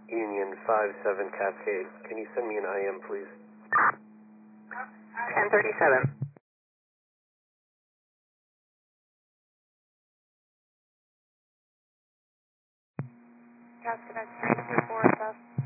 Union 57 Cascade. Can you send me an IM, please? 1037. Gas Connect 324 SS.